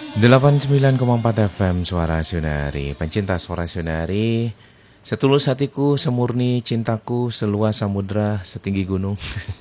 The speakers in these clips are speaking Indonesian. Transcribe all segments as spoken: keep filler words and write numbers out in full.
delapan puluh sembilan koma empat F M Suara Sunari. Pencinta Suara Sunari, setulus hatiku, semurni cintaku, seluas samudra, setinggi gunung.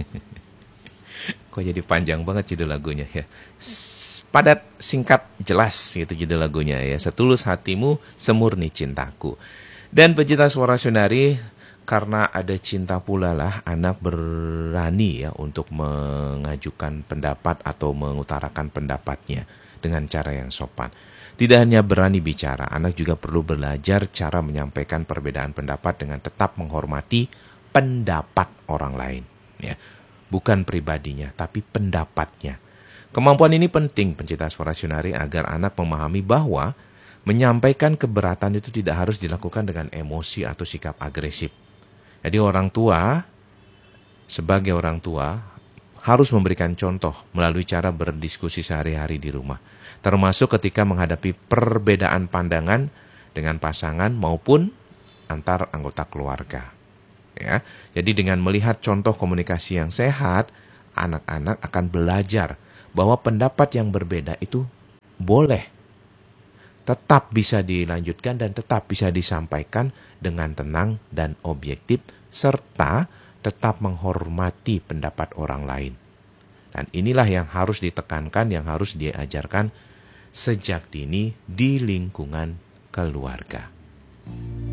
Kok jadi panjang banget judul lagunya ya. Padat, singkat, jelas gitu judul lagunya ya. Setulus hatimu, semurni cintaku. Dan pencinta Suara Sunari, karena ada cinta pula lah anak berani ya untuk mengajukan pendapat atau mengutarakan pendapatnya dengan cara yang sopan. Tidak hanya berani bicara, anak juga perlu belajar cara menyampaikan perbedaan pendapat dengan tetap menghormati pendapat orang lain. Ya. Bukan pribadinya, tapi pendapatnya. Kemampuan ini penting pencinta Suara Sunari agar anak memahami bahwa menyampaikan keberatan itu tidak harus dilakukan dengan emosi atau sikap agresif. Jadi orang tua, sebagai orang tua, harus memberikan contoh melalui cara berdiskusi sehari-hari di rumah. Termasuk ketika menghadapi perbedaan pandangan dengan pasangan maupun antar anggota keluarga. Ya, jadi dengan melihat contoh komunikasi yang sehat, anak-anak akan belajar bahwa pendapat yang berbeda itu boleh, tetap bisa dilanjutkan dan tetap bisa disampaikan dengan tenang dan objektif, serta tetap menghormati pendapat orang lain. Dan inilah yang harus ditekankan, yang harus diajarkan sejak dini di lingkungan keluarga.